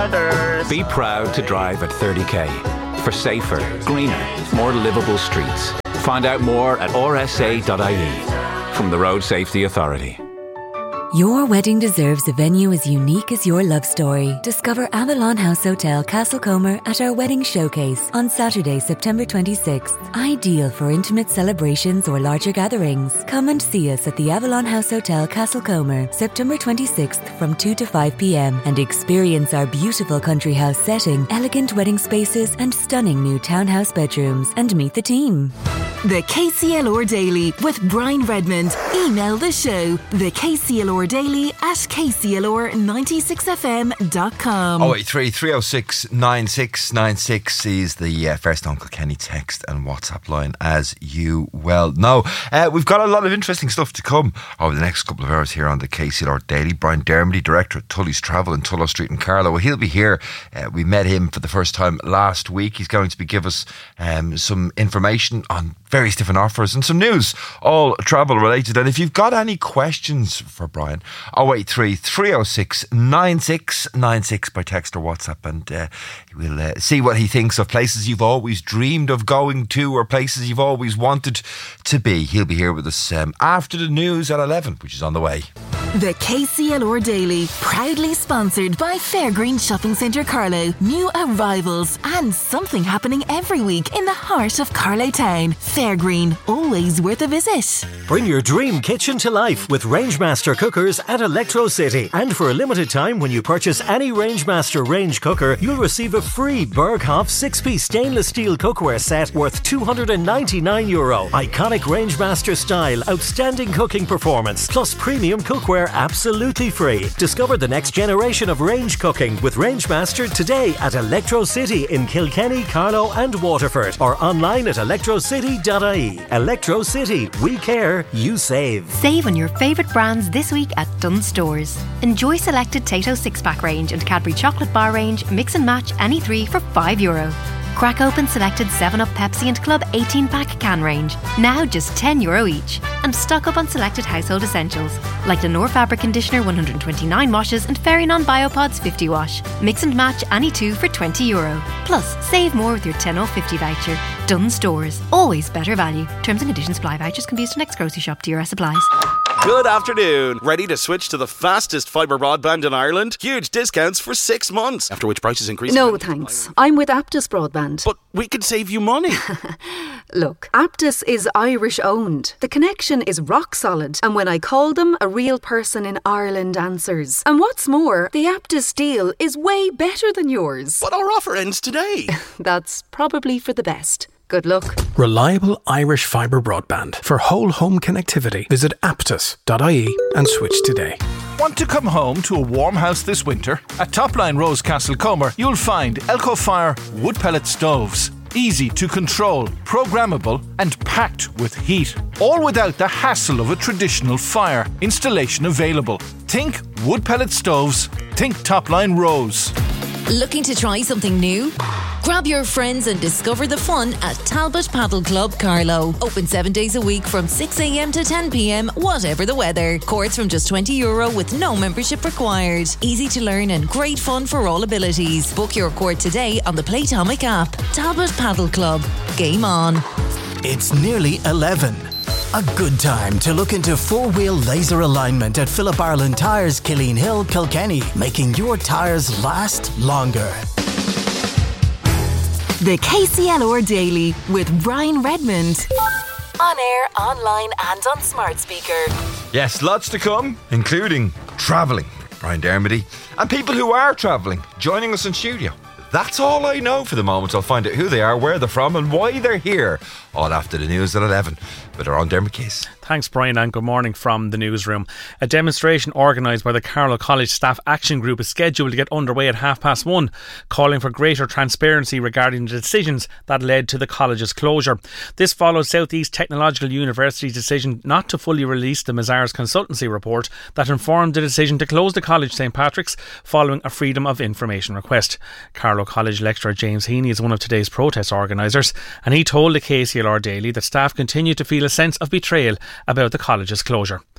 others. Be proud to drive at 30k for safer, greener, more livable streets. Find out more at rsa.ie from the Road Safety Authority. Your wedding deserves a venue as unique as your love story. Discover Avalon House Hotel Castlecomer at our wedding showcase on Saturday, September 26th. Ideal for intimate celebrations or larger gatherings. Come and see us at the Avalon House Hotel Castlecomer, September 26th from 2 to 5 p.m. and experience our beautiful country house setting, elegant wedding spaces and stunning new townhouse bedrooms, and meet the team. The KCLR Daily with Brian Redmond. Email the show, the KCLR Daily at KCLR96fm.com. 083 306 9696 is the First Uncle Kenny text and WhatsApp line, as you well know. We've got a lot of interesting stuff to come over the next couple of hours here on the KCLR Daily. Brian Dermody, Director at Tully's Travel in Tullow Street in Carlow. He'll be here. We met him for the first time last week. He's going to give us some information on various different offers and some news, all travel related. And if you've got any questions for Brian, 083 306 9696 by text or WhatsApp, and we'll see what he thinks of places you've always dreamed of going to or places you've always wanted to be. He'll be here with us after the news at 11, which is on the way. The KCLR Daily, proudly sponsored by Fairgreen Shopping Centre Carlow. New arrivals and something happening every week in the heart of Carlow Town. Fairgreen, always worth a visit. Bring your dream kitchen to life with Rangemaster cookers at Electro City. And for a limited time, when you purchase any Rangemaster range cooker, you'll receive a free Berghoff 6-piece stainless steel cookware set worth €299. Iconic Rangemaster style, outstanding cooking performance, plus premium cookware absolutely free. Discover the next generation of range cooking with Rangemaster today at Electro City in Kilkenny, Carlow and Waterford, or online at electrocity.ie. Electro City, we care, you save. Save on your favourite brands this week at Dunnes Stores. Enjoy selected Tayto 6-pack range and Cadbury chocolate bar range, mix and match any three for €5. Crack open selected 7up Pepsi and Club 18-pack can range, now just €10 each. And stock up on selected household essentials, like Lenore Fabric Conditioner 129 washes and Fairy-Non Biopods 50 wash. Mix and match any two for €20. Plus, save more with your 10/50 voucher. Dunnes Stores, always better value. Terms and conditions apply. Vouchers can be used to next grocery shop. DRS supplies. Good afternoon. Ready to switch to the fastest fibre broadband in Ireland? Huge discounts for 6 months, after which prices increase. No thanks. I'm with Aptus Broadband. But we could save you money. Look, Aptus is Irish owned. The connection is rock solid, and when I call them, a real person in Ireland answers. And what's more, the Aptus deal is way better than yours. But our offer ends today. That's probably for the best. Good luck. Reliable Irish fibre broadband. For whole home connectivity, visit aptus.ie and switch today. Want to come home to a warm house this winter? At Topline Rose Castlecomer, you'll find Elco-Fire wood pellet stoves. Easy to control, programmable and packed with heat. All without the hassle of a traditional fire. Installation available. Think wood pellet stoves. Think Topline Rose. Looking to try something new? Grab your friends and discover the fun at Talbot Paddle Club Carlow. Open 7 days a week from 6 a.m. to 10 p.m, whatever the weather. Courts from just €20 with no membership required. Easy to learn and great fun for all abilities. Book your court today on the Playtomic app. Talbot Paddle Club. Game on. It's nearly 11. A good time to look into four-wheel laser alignment at Philip Ireland Tyres, Killeen Hill, Kilkenny, making your tyres last longer. The KCLR Daily with Brian Redmond. On air, online and on smart speaker. Yes, lots to come, including travelling. Brian Dermody and people who are travelling joining us in studio. That's all I know for the moment. I'll find out who they are, where they're from and why they're here. All after the news at 11 with our own Dermot Case. Thanks, Brian, and good morning from the newsroom. A demonstration organised by the Carlow College Staff Action Group is scheduled to get underway at 1:30, calling for greater transparency regarding the decisions that led to the college's closure. This follows South East Technological University's decision not to fully release the Mazars consultancy report that informed the decision to close the College St Patrick's following a Freedom of Information request. Carlow College lecturer James Heaney is one of today's protest organisers, and he told the KCLR Daily that staff continue to feel a sense of betrayal about the college's closure.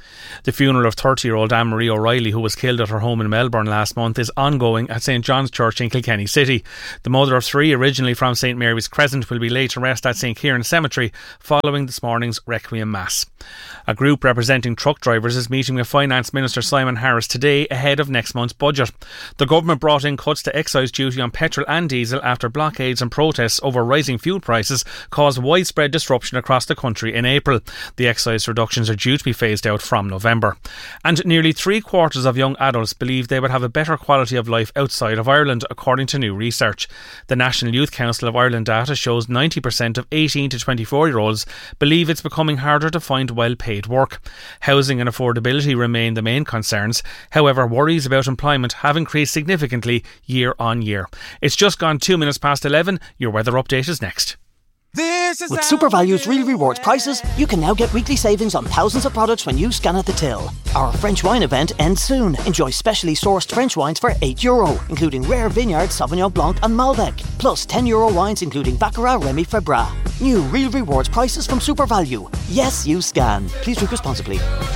The funeral of 30-year-old Anne-Marie O'Reilly, who was killed at her home in Melbourne last month, is ongoing at St John's Church in Kilkenny City. The mother of three, originally from St Mary's Crescent, will be laid to rest at St Kieran Cemetery following this morning's Requiem Mass. A group representing truck drivers is meeting with Finance Minister Simon Harris today ahead of next month's budget. The government brought in cuts to excise duty on petrol and diesel after blockades and protests over rising fuel prices caused widespread disruption across the country in April. The excise reductions are due to be phased out from November. And nearly 3/4 of young adults believe they would have a better quality of life outside of Ireland, according to new research. The National Youth Council of Ireland data shows 90% of 18 to 24-year-olds believe it's becoming harder to find well-paid work. Housing and affordability remain the main concerns. However, worries about employment have increased significantly year on year. It's just gone 2 minutes past 11. Your weather update is next. With SuperValue's Real Rewards prices, you can now get weekly savings on thousands of products when you scan at the till. Our French wine event ends soon. Enjoy specially sourced French wines for €8, including rare vineyard Sauvignon Blanc and Malbec, plus €10 wines including Baccarat Remy Febra. New Real Rewards prices from SuperValue. Yes, you scan. Please drink responsibly.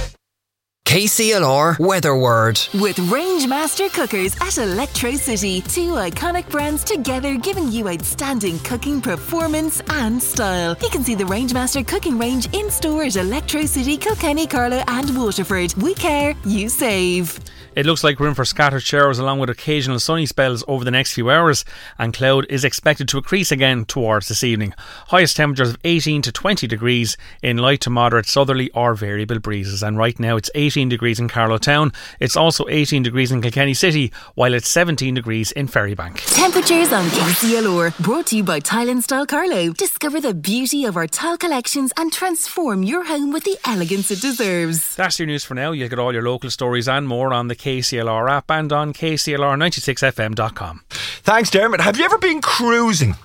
KCLR Weather Word. With Rangemaster Cookers at Electro City. Two iconic brands together giving you outstanding cooking performance and style. You can see the Rangemaster cooking range in store at Electro City, Kilkenny, Carlow and Waterford. We care, you save. It looks like room for scattered showers along with occasional sunny spells over the next few hours, and cloud is expected to increase again towards this evening. Highest temperatures of 18 to 20 degrees in light to moderate southerly or variable breezes, and right now it's 18 degrees in Carlow Town. It's also 18 degrees in Kilkenny City, while it's 17 degrees in Ferrybank. Temperatures on KCLR, brought to you by Tile & Style Carlow. Discover the beauty of our tile collections and transform your home with the elegance it deserves. That's your news for now. You'll get all your local stories and more on the KCLR app and on KCLR96fm.com. Thanks, Dermot. Have you ever been cruising?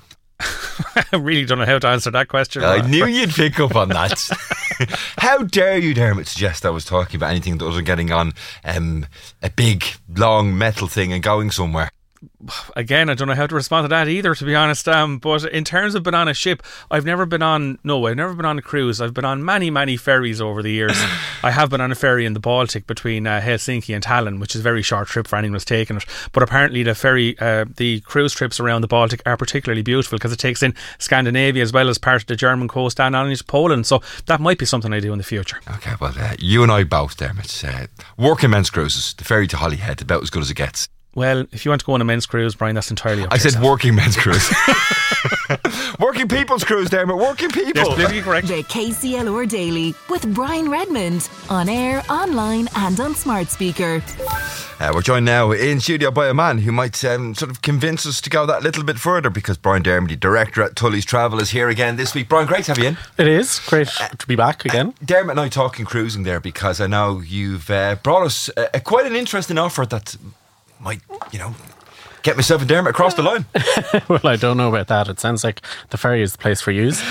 I really don't know how to answer that question. I knew you'd pick up on that. How dare you, Dermot, suggest I was talking about anything that wasn't getting on a big, long metal thing and going somewhere? Again, I don't know how to respond to that either, to be honest. But in terms of being on a ship, I've never been on a cruise. I've been on many ferries over the years. I have been on a ferry in the Baltic between Helsinki and Tallinn, which is a very short trip for anyone who's taken it. But apparently the cruise trips around the Baltic are particularly beautiful because it takes in Scandinavia as well as part of the German coast and on into Poland. So that might be something I do in the future. Okay, well, you and I both, Dermot. Working men's cruises, the ferry to Holyhead, about as good as it gets. Well, if you want to go on a men's cruise, Brian, that's entirely up to yourself. said working men's cruise. Working people's cruise, Dermot. Working people. Yes, completely correct. The KCLR Daily with Brian Redmond. On air, online and on smart speaker. We're joined now in studio by a man who might sort of convince us to go that little bit further, because Brian Dermody, director at Tully's Travel, is here again this week. Brian, great to have you in. It is great to be back again. Dermot and I talking cruising there because I know you've brought us quite an interesting offer that might, get myself and Dermot across the line. Well, I don't know about that. It sounds like the ferry is the place for yous.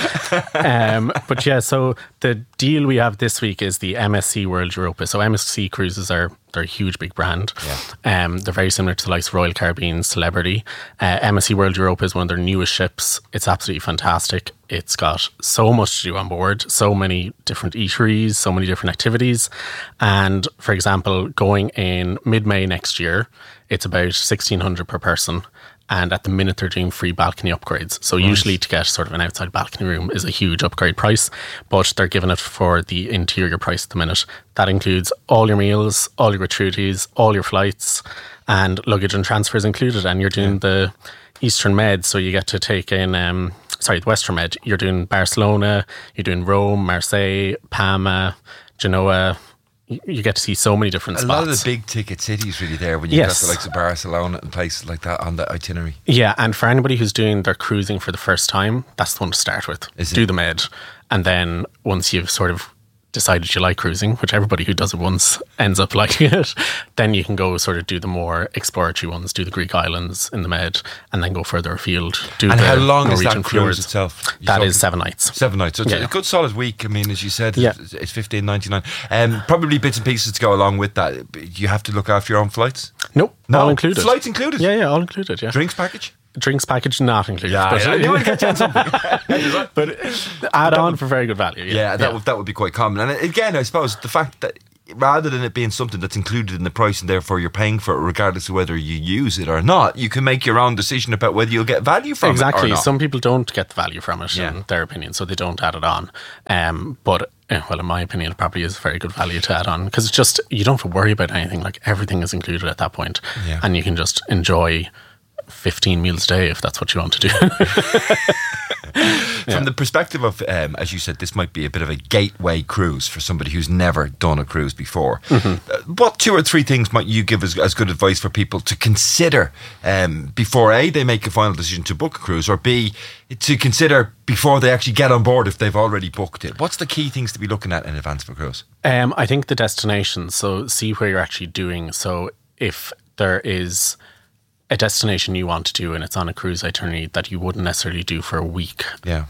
But yeah, so the deal we have this week is the MSC World Europa. So MSC cruises they're a huge big brand. Yeah. They're very similar to the likes of Royal Caribbean, Celebrity. MSC World Europa is one of their newest ships. It's absolutely fantastic. It's got so much to do on board, so many different eateries, so many different activities. And for example, going in mid-May next year, it's about $1,600 per person. And at the minute, they're doing free balcony upgrades. So usually to get sort of an outside balcony room is a huge upgrade price, but they're giving it for the interior price at the minute. That includes all your meals, all your gratuities, all your flights, and luggage and transfers included. And you're doing the Eastern Med, so you get to take in, the Western Med. You're doing Barcelona, you're doing Rome, Marseille, Palma, Genoa. You get to see so many different spots. A lot of the big ticket cities really there when you got the likes of Barcelona and places like that on the itinerary. Yeah, and for anybody who's doing their cruising for the first time, that's the one to start with. Do the Med. And then once you've sort of decided you like cruising, which everybody who does it once ends up liking it, then you can go sort of do the more exploratory ones, do the Greek islands in the Med, and then go further afield. And how long is that cruise itself? That is 7 nights. 7 nights. So it's a good solid week. I mean, as you said, it's $15.99. Probably bits and pieces to go along with that. You have to look after your own flights? Nope. No, all included. Flights included? Yeah, all included, yeah. Drinks package? Drinks package not included. Yeah, but you would get something. But add on for very good value. That would be quite common. And again, I suppose the fact that rather than it being something that's included in the price and therefore you're paying for it regardless of whether you use it or not, you can make your own decision about whether you'll get value from it or not. Some people don't get the value from it in their opinion, so they don't add it on. But in my opinion, it probably is very good value to add on, because it's just, you don't have to worry about anything. Like, everything is included at that point, and you can just enjoy 15 meals a day if that's what you want to do. From the perspective of, as you said, this might be a bit of a gateway cruise for somebody who's never done a cruise before. What 2 or 3 things might you give as good advice for people to consider before A, they make a final decision to book a cruise, or B, to consider before they actually get on board if they've already booked it? What's the key things to be looking at in advance of a cruise? I think the destination, so see where you're actually doing. So if there is a destination you want to do and it's on a cruise itinerary that you wouldn't necessarily do for a week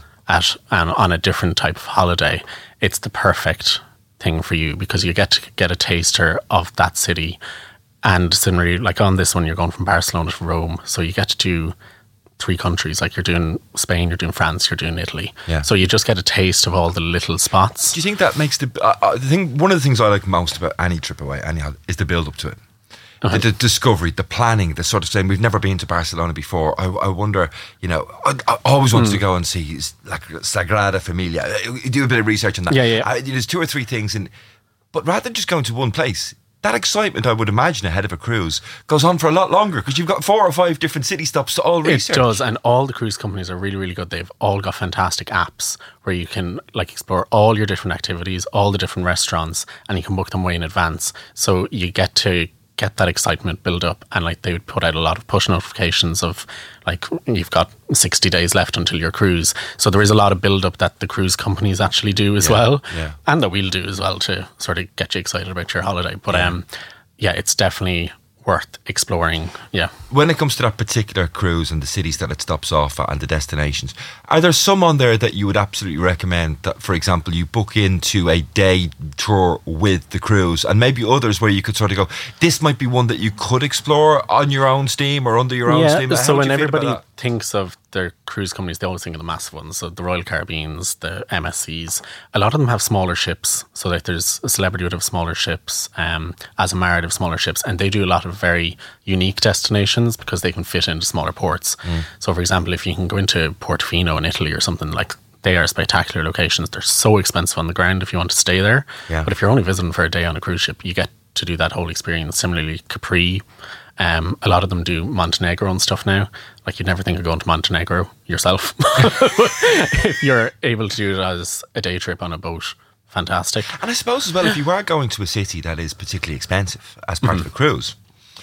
on a different type of holiday, it's the perfect thing for you, because you get to get a taster of that city. And similarly, like on this one, you're going from Barcelona to Rome, so you get to do 3 countries. Like, you're doing Spain, you're doing France, you're doing Italy. So you just get a taste of all the little spots. Do you think that makes the thing? One of the things I like most about any trip away, anyhow, is the build up to it. The discovery, the planning, the sort of saying, we've never been to Barcelona before. I wonder, I always wanted to go and see like Sagrada Familia. Do a bit of research on that. There's 2 or 3 things, but rather than just going to one place, that excitement, I would imagine, ahead of a cruise goes on for a lot longer, because you've got 4 or 5 different city stops to all research. It does, and all the cruise companies are really, really good. They've all got fantastic apps where you can explore all your different activities, all the different restaurants, and you can book them way in advance. So you get to get that excitement build up, and they would put out a lot of push notifications of you've got 60 days left until your cruise. So there is a lot of build up that the cruise companies actually do as well, and that we'll do as well to sort of get you excited about your holiday. But it's definitely worth exploring. When it comes to that particular cruise and the cities that it stops off at and the destinations, are there some on there that you would absolutely recommend that, for example, you book into a day tour with the cruise, and maybe others where you could sort of go, this might be one that you could explore on your own steam or under your own steam? So when everybody thinks of their cruise companies, they always think of the massive ones. So the Royal Caribbeans, the MSCs, a lot of them have smaller ships. So there's a Celebrity would have smaller ships, Azamara would have smaller ships, and they do a lot of very unique destinations because they can fit into smaller ports. So for example, if you can go into Portofino in Italy or something, they are spectacular locations. They're so expensive on the ground if you want to stay there. But if you're only visiting for a day on a cruise ship, you get to do that whole experience. Similarly, Capri, a lot of them do Montenegro and stuff now. You'd never think of going to Montenegro yourself. If you're able to do it as a day trip on a boat, fantastic. And I suppose as well, if you are going to a city that is particularly expensive as part of the cruise,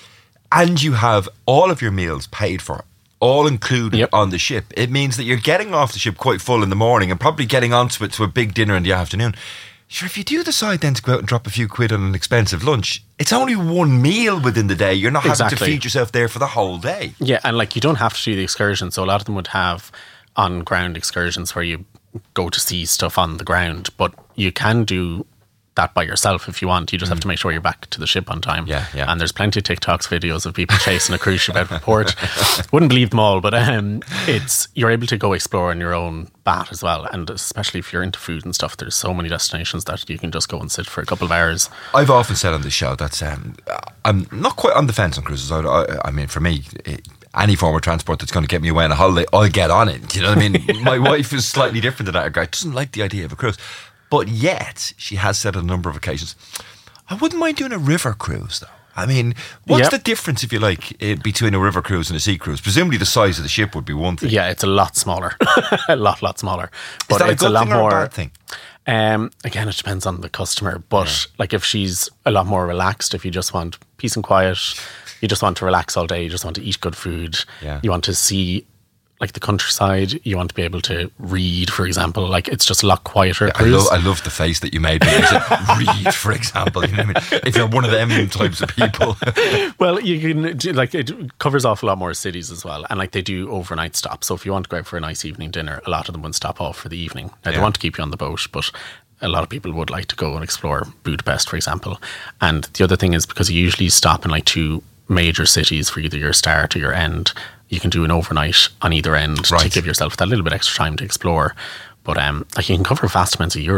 and you have all of your meals paid for, all included on the ship, it means that you're getting off the ship quite full in the morning and probably getting onto it to a big dinner in the afternoon. Sure, if you do decide then to go out and drop a few quid on an expensive lunch, it's only one meal within the day. You're not having to feed yourself there for the whole day. Yeah, and you don't have to do the excursion. So a lot of them would have on-ground excursions where you go to see stuff on the ground, but you can do that by yourself if you want. You just have to make sure you're back to the ship on time. And there's plenty of TikToks videos of people chasing a cruise ship out of port. Wouldn't believe them all, but you're able to go explore in your own bat as well. And especially if you're into food and stuff, there's so many destinations that you can just go and sit for a couple of hours. I've often said on this show that I'm not quite on the fence on cruises. I mean, for me, any form of transport that's going to get me away on a holiday, I'll get on it. You know what I mean? My wife is slightly different to that regard. Doesn't like the idea of a cruise. But yet, she has said on a number of occasions, I wouldn't mind doing a river cruise, though. I mean, what's the difference, if you like, between a river cruise and a sea cruise? Presumably the size of the ship would be one thing. Yeah, it's a lot smaller. a lot smaller. But is that it's a good lot thing or more, a bad thing? Again, it depends on the customer. But if she's a lot more relaxed, if you just want peace and quiet, you just want to relax all day, you just want to eat good food, you want to see the countryside, you want to be able to read, for example. It's just a lot quieter cruise. I love the face that you made when you said read, for example. You know what I mean? If you're one of them types of people. Well, you can do, it covers off a lot more cities as well, and they do overnight stops. So if you want to go out for a nice evening dinner, a lot of them would stop off for the evening. Now they want to keep you on the boat, but a lot of people would like to go and explore Budapest, for example. And the other thing is, because you usually stop in 2 major cities for either your start or your end, you can do an overnight on either end to give yourself that little bit extra time to explore. But you can cover vast amounts of Europe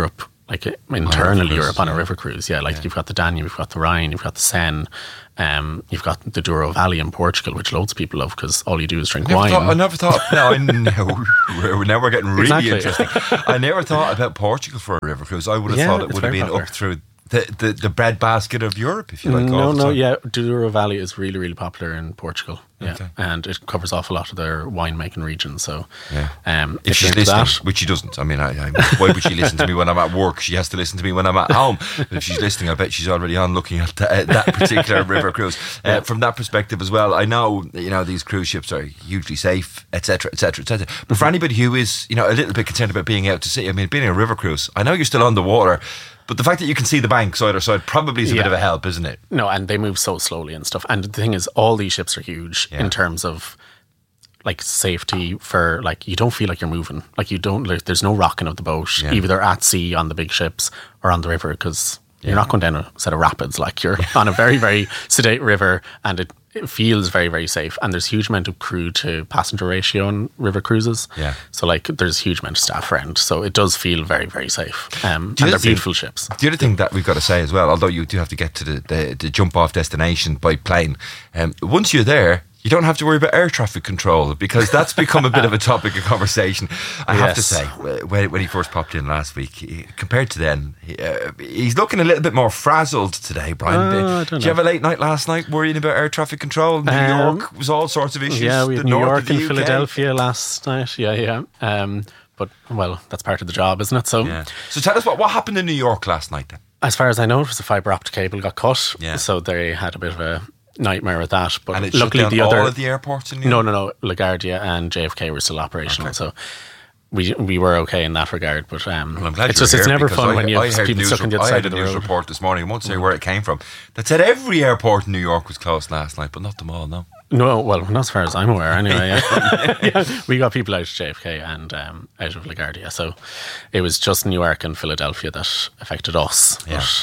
like internal Europe on a river cruise. Yeah, like you've got the Danube, you've got the Rhine, you've got the Seine, you've got the Douro Valley in Portugal, which loads of people love because all you do is drink wine. I never thought. Now we're getting really interesting. I never thought about Portugal for a river cruise. I would have thought it would have been popular. Up through the breadbasket of Europe, if you like. Douro Valley is really, really popular in Portugal. Yeah, okay. And it covers off a lot of their winemaking region. So, if she's listening, which she doesn't, I mean, why would she listen to me when I'm at work? She has to listen to me when I'm at home. But if she's listening, I bet she's already on looking at that particular river cruise. From that perspective as well, I know these cruise ships are hugely safe, etc., etc., etc. But for anybody who is a little bit concerned about being out to sea, I mean, being in a river cruise, I know you're still on the water. But the fact that you can see the banks either side probably is a bit of a help, isn't it? No, and they move so slowly and stuff. And the thing is, all these ships are huge in terms of like safety for like you don't feel like you're moving. Like you don't. Like, there's no rocking of the boat, either at sea on the big ships or on the river, because you're not going down a set of rapids. Like you're on a very, very sedate river, and it feels very, very safe. And there's huge amount of crew to passenger ratio on river cruises. Yeah. So like there's huge amount of staff around. So it does feel very, very safe. And they're beautiful ships. The other thing that we've got to say as well, although you do have to get to the jump off destination by plane, once you're there, you don't have to worry about air traffic control, because that's become a bit of a topic of conversation. I have to say, when he first popped in last week, compared to then, he's looking a little bit more frazzled today, Brian. Did you have a late night last night worrying about air traffic control? New York was all sorts of issues. Yeah, we had New York and Philadelphia last night. Yeah. But, well, that's part of the job, isn't it? So tell us what happened in New York last night then? As far as I know, it was a fibre optic cable got cut. Yeah. So they had a bit of a nightmare with that, but and it luckily shut down all of the airports in New York? No, LaGuardia and JFK were still operational, so we were okay in that regard. But I'm glad it's never fun when you have people stuck on the other side of the road. I had a news report this morning, I won't say where it came from, that said every airport in New York was closed last night, but not them all, no. No, well, not as far as I'm aware anyway. We got people out of JFK and out of LaGuardia, so it was just Newark and Philadelphia that affected us.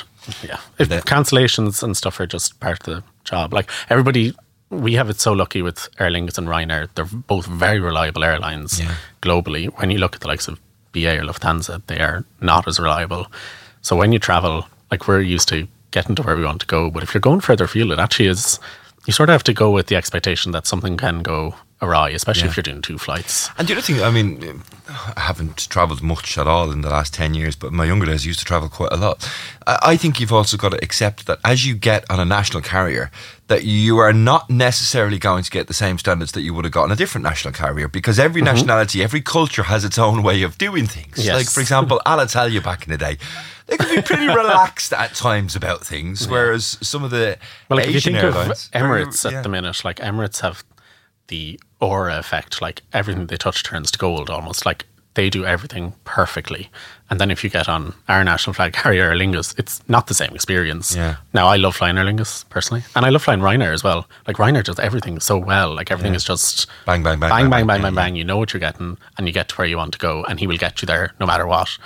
But, cancellations and stuff are just part of the job. Like everybody, we have it so lucky with Aer Lingus and Ryanair. They're both very reliable airlines globally. When you look at the likes of BA or Lufthansa, they are not as reliable. So when you travel, like we're used to getting to where we want to go, but if you're going further afield, it actually is, you sort of have to go with the expectation that something can go awry, especially if you're doing 2 flights. And the other thing, I mean, I haven't travelled much at all in the last 10 years, but in my younger days I used to travel quite a lot. I think you've also got to accept that as you get on a national carrier, that you are not necessarily going to get the same standards that you would have got on a different national carrier, because every nationality, every culture has its own way of doing things. Yes. Like, for example, Alitalia back in the day, they could be pretty relaxed at times about things, whereas some of the if you Asian think airlines... of Emirates at the minute, like Emirates have the aura effect, like everything they touch turns to gold almost, like they do everything perfectly. And then if you get on our national flag carrier Aer Lingus, it's not the same experience. Now I love flying Aer Lingus personally, and I love flying Ryanair as well. Like Ryanair does everything so well, like everything is just bang bang. You know what you're getting, and you get to where you want to go, and he will get you there no matter what.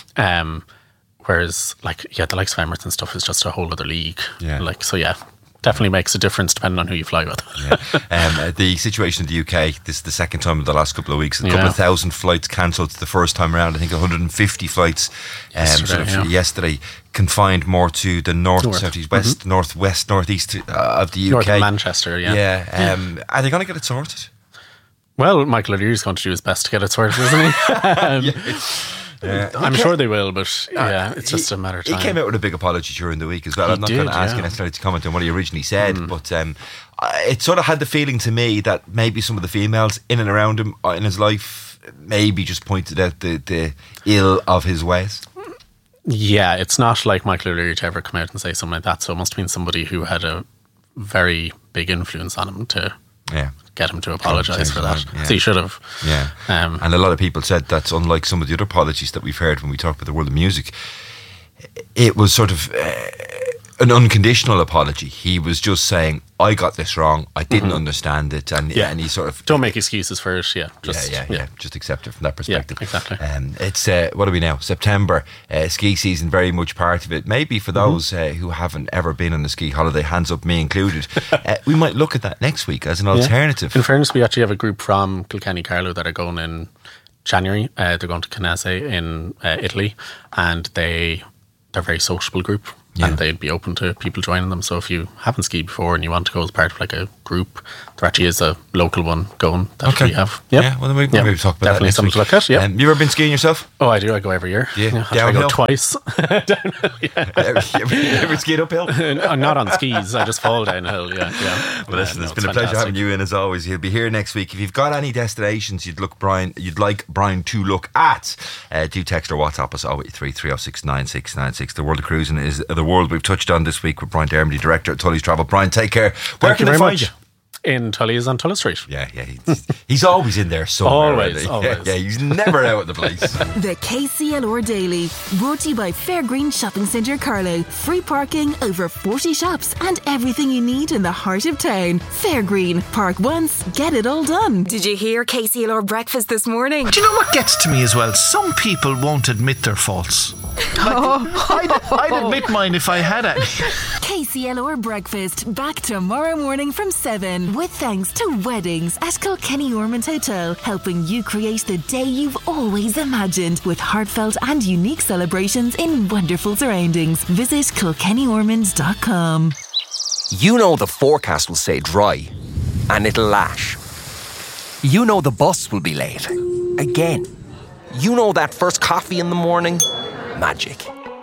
Whereas like the likes of Emirates and stuff is just a whole other league. Definitely makes a difference depending on who you fly with. The situation in the UK, this is the second time in the last couple of weeks, a couple of thousand flights cancelled the first time around. I think 150 flights yesterday, confined more to the north, southeast, west, northwest, northeast of the UK. North of Manchester, Are they going to get it sorted? Well, Michael O'Leary's going to do his best to get it sorted, isn't he? I'm sure they will, but it's just a matter of time. He came out with a big apology during the week as well. I'm not going to ask you necessarily to comment on what he originally said, but it sort of had the feeling to me that maybe some of the females in and around him in his life maybe just pointed out the ill of his ways. Yeah, it's not like Michael O'Leary to ever come out and say something like that, so it must have been somebody who had a very big influence on him to get him to apologise for that. So he should have. And a lot of people said that's unlike some of the other apologies that we've heard when we talk about the world of music. It was sort of an unconditional apology. He was just saying, I got this wrong, I didn't understand it, and he sort of... Don't make excuses for it, just accept it from that perspective. Exactly. It's, what are we now? September, ski season, very much part of it. Maybe for those who haven't ever been on a ski holiday, hands up, me included, we might look at that next week as an alternative. In fairness, we actually have a group from Kilkenny Carlow that are going in January. They're going to Canese in Italy, and they're a very sociable group. And they'd be open to people joining them. So if you haven't skied before and you want to go as part of like a group, there actually is a local one going that we have. Yep. Yeah, well, then we can maybe talk about definitely that something to look at. Yeah. You ever been skiing yourself? Oh, I do. I go every year. Yeah. I go twice. Ever skied uphill? Not on skis. I just fall downhill. Yeah. Well, listen, it's been a pleasure having you in as always. He'll be here next week. If you've got any destinations you'd like Brian to look at, do text or WhatsApp us 083 306 9696. The world of cruising is the world we've touched on this week with Brian Dermody, Director at Tully's Travel. Brian, take care. Where can they find you? In Tully's on Tullow Street. Yeah. He's always in there somewhere. Always. Yeah, he's never out of the place. The KCLR Daily, brought to you by Fairgreen Shopping Centre Carlow. Free parking, over 40 shops, and everything you need in the heart of town. Fairgreen, park once, get it all done. Did you hear KCLR breakfast this morning? Do you know what gets to me as well? Some people won't admit their faults. I'd admit mine if I had any. KCLR breakfast, back tomorrow morning from 7, with thanks to Weddings at Kilkenny Ormond Hotel, helping you create the day you've always imagined, with heartfelt and unique celebrations in wonderful surroundings. Visit kilkennyormond.com. You know the forecast will say dry, and it'll lash. You know the bus will be late. Again. You know that first coffee in the morning? Magic.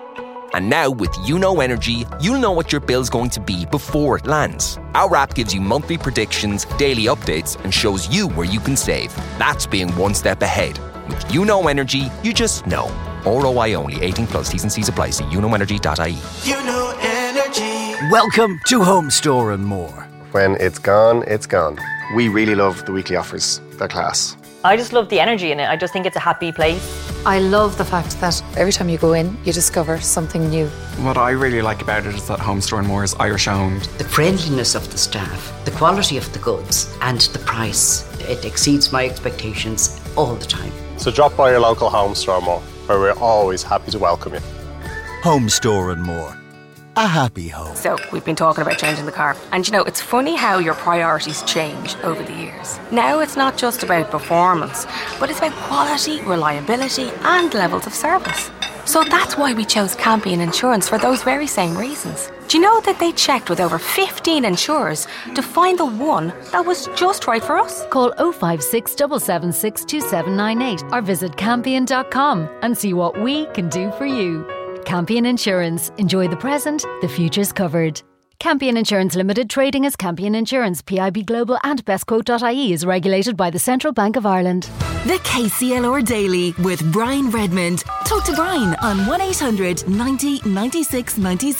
And now with YouKnow Energy, you'll know what your bill's going to be before it lands. Our app gives you monthly predictions, daily updates, and shows you where you can save. That's being one step ahead. With YouKnow Energy, you just know. ROI only. 18 plus. T's and C's apply. See YouKnowEnergy.ie. YouKnow Energy. Welcome to Home Store and More. When it's gone, it's gone. We really love the weekly offers. They're class. I just love the energy in it. I just think it's a happy place. I love the fact that every time you go in, you discover something new. What I really like about it is that Home Store and More is Irish owned. The friendliness of the staff, the quality of the goods, and the price. It exceeds my expectations all the time. So drop by your local Home Store and More, where we're always happy to welcome you. Home Store and More. A happy home. So we've been talking about changing the car. And you know, it's funny how your priorities change over the years. Now it's not just about performance, but it's about quality, reliability and levels of service. So that's why we chose Campion Insurance for those very same reasons. Do you know that they checked with over 15 insurers to find the one that was just right for us? Call 056 776 2798 or visit campion.com and see what we can do for you. Campion Insurance. Enjoy the present, the future's covered. Campion Insurance Limited, trading as Campion Insurance, PIB Global and bestquote.ie is regulated by the Central Bank of Ireland. The KCLR Daily with Brian Redmond. Talk to Brian on 1-800 90 96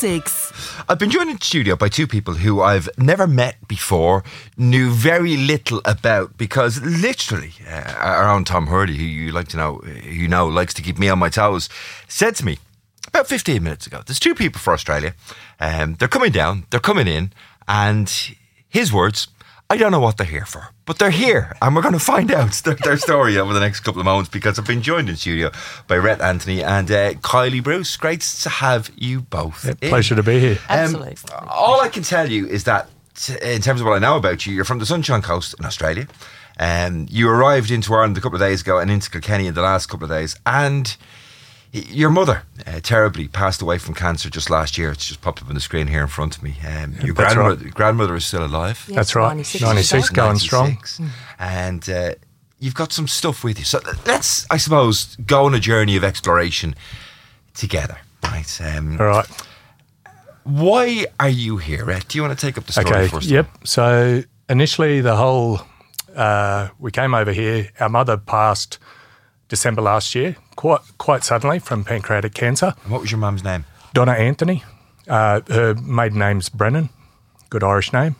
96. I've been joined in studio by two people who I've never met before, knew very little about, because literally our own Tom Hurley, who you like to know, who know likes to keep me on my toes, said to me about 15 minutes ago, there's two people for Australia. They're coming down, they're coming in, and his words, I don't know what they're here for, but they're here, and we're going to find out their story over the next couple of moments, because I've been joined in studio by Rhett Anthony and Kylie Bruce. Great to have you both. Pleasure to be here. Absolutely. All I can tell you is that, in terms of what I know about you, you're from the Sunshine Coast in Australia. You arrived into Ireland a couple of days ago and into Kilkenny in the last couple of days, and your mother terribly passed away from cancer just last year. It's just popped up on the screen here in front of me. Your grandmother is still alive. Yes, that's right. 96 going strong. And you've got some stuff with you. So let's, I suppose, go on a journey of exploration together. Right. All right. Why are you here, Rhett? Do you want to take up the story first? Yep. So initially the whole, we came over here. Our mother passed December last year, quite suddenly, from pancreatic cancer. And what was your mum's name? Donna Anthony. Her maiden name's Brennan. Good Irish name.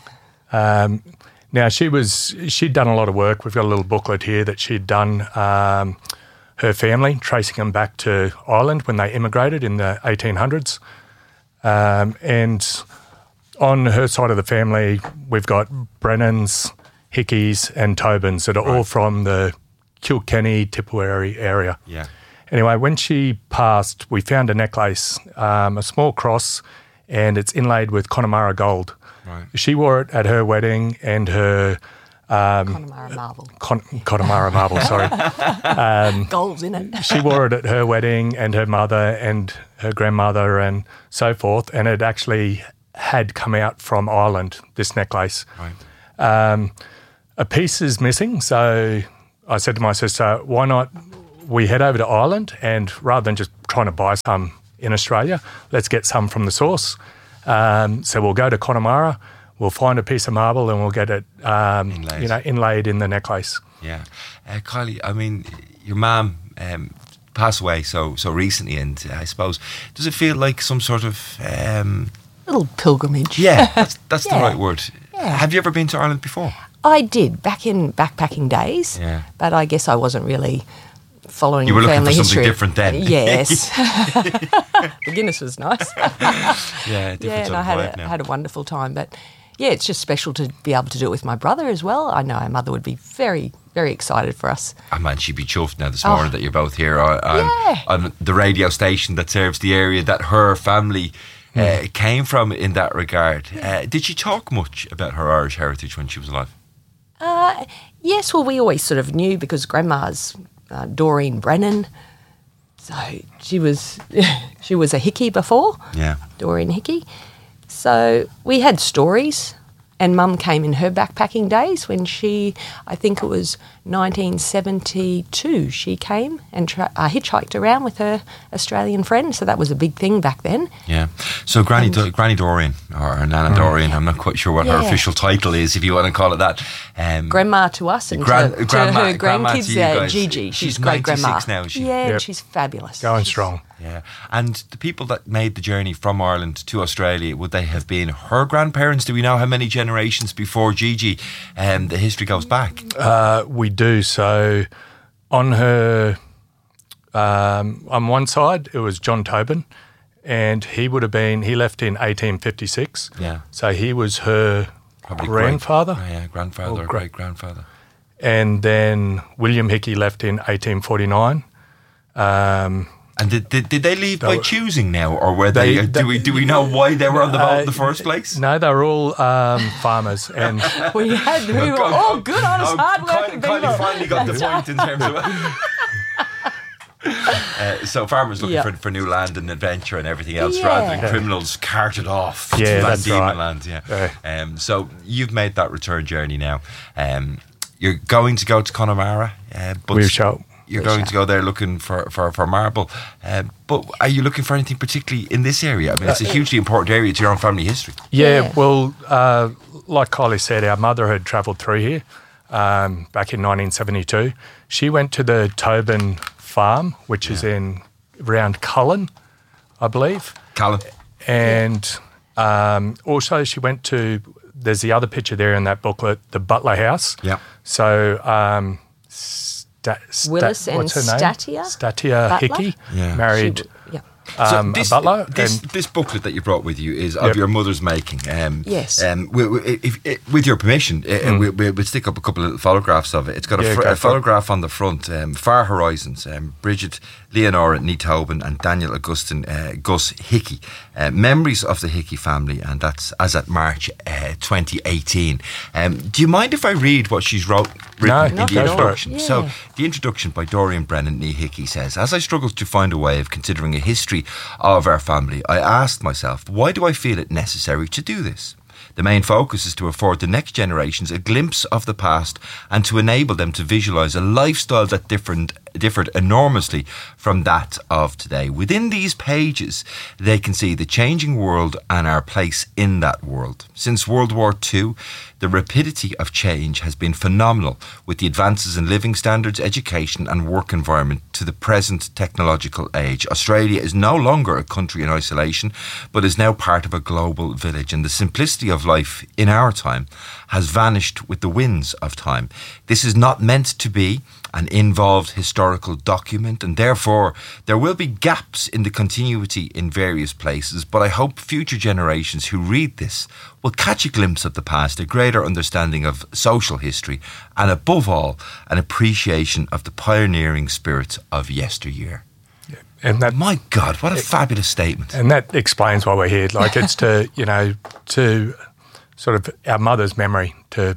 Now, she'd done a lot of work. We've got a little booklet here that she'd done, her family, tracing them back to Ireland when they immigrated in the 1800s. And on her side of the family, we've got Brennans, Hickeys and Tobins that are all from the Kilkenny, Tipperary area. Yeah. Anyway, when she passed, we found a necklace, a small cross, and it's inlaid with Connemara gold. Right. She wore it at her wedding and her Connemara marble. Connemara marble, sorry. Gold's in it. She wore it at her wedding, and her mother and her grandmother and so forth, and it actually had come out from Ireland, this necklace. Right. A piece is missing, so I said to my sister, why not we head over to Ireland, and rather than just trying to buy some in Australia, let's get some from the source. So we'll go to Connemara, we'll find a piece of marble, and we'll get it inlaid in the necklace. Yeah. Kylie, I mean, your mum passed away so recently, and I suppose, does it feel like some sort of... little pilgrimage. Yeah, that's the Yeah. right word. Yeah. Have you ever been to Ireland before? I did, back in backpacking days. Yeah. But I guess I wasn't really following You were looking family for something history. different then. Yes. The Guinness was nice. Yeah, different and sort I of vibe now. had a wonderful time. But yeah, it's just special to be able to do it with my brother as well. I know our mother would be very, very excited for us. I man, she'd be chuffed now this morning that you're both here on the radio station that serves the area that her family came from in that regard. Did she talk much about her Irish heritage when she was alive? Yes, well, we always sort of knew because Grandma's Doreen Brennan. So she was a Hickey before. Yeah. Doreen Hickey. So we had stories, and Mum came in her backpacking days when I think it was 1972, she came and hitchhiked around with her Australian friend. So that was a big thing back then. Yeah. So Granny Doreen, or Nana Doreen, I'm not quite sure what her official title is, if you want to call it that. Grandma to us and to her grandkids, Gigi. She's great grandma. Now, is she? Yeah, and she's fabulous. Going strong. Yeah. And the people that made the journey from Ireland to Australia, would they have been her grandparents? Do we know how many generations before Gigi the history goes back? We do. So on her, on one side, it was John Tobin, and he left in 1856. Yeah. So he was her grandfather. Grandfather or great-grandfather. And then William Hickey left in 1849. And did they leave by choosing now, or were they? Do we know why they were on the boat in the first place? No, they were all farmers, and we were all good, honest, hard-working people. Kylie finally got the point in terms of. So farmers looking for new land and adventure and everything else, rather than criminals carted off to Van Diemen land. Yeah. So you've made that return journey now. You're going to go to Connemara, but we shall. You're going to go there looking for marble. But are you looking for anything particularly in this area? I mean, it's a hugely important area to your own family history. Yeah, well, like Kylie said, our mother had travelled through here back in 1972. She went to the Tobin farm, which is in around Cullen, I believe. Cullen. And also she went to, there's the other picture there in that booklet, the Butler House. Yeah. So... Willis and Statia Butler? Hickey married a butler. This booklet that you brought with you is of your mother's making. Yes. With your permission, we'll stick up a couple of photographs of it. It's got a photograph on the front. Far Horizons. Bridget Leonora Tobin and Daniel Augustin Gus Hickey. Memories of the Hickey family, and that's as at March 2018. Do you mind if I read what she's written in the introduction? So the introduction by Doreen Brennan Nee Hickey says, as I struggled to find a way of considering a history of our family, I asked myself, why do I feel it necessary to do this? The main focus is to afford the next generations a glimpse of the past and to enable them to visualise a lifestyle that differed enormously from that of today. Within these pages, they can see the changing world and our place in that world. Since World War II, the rapidity of change has been phenomenal, with the advances in living standards, education and work environment to the present technological age. Australia is no longer a country in isolation, but is now part of a global village, and the simplicity of life in our time has vanished with the winds of time. This is not meant to be an involved historical document, and therefore there will be gaps in the continuity in various places, but I hope future generations who read this will catch a glimpse of the past, a greater understanding of social history, and above all, an appreciation of the pioneering spirit of yesteryear. And that, my God, what a fabulous statement. And that explains why we're here. Like, it's to, to sort of our mother's memory, to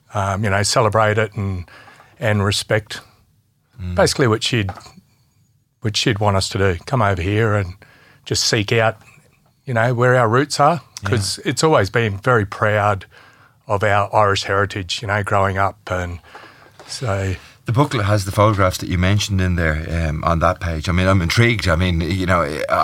celebrate it and respect. Basically, what she'd want us to do: come over here and just seek out, where our roots are, because it's always been very proud of our Irish heritage, growing up, and so. The booklet has the photographs that you mentioned in there on that page. I mean, I'm intrigued. I mean,